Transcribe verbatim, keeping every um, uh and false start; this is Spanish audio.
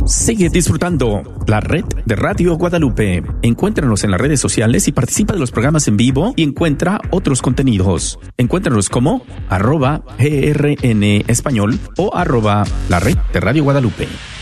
Sigue disfrutando la red de Radio Guadalupe. Encuéntranos en las redes sociales y participa de los programas en vivo y encuentra otros contenidos. Encuéntranos como arroba G R N Español o arroba la red de Radio Guadalupe.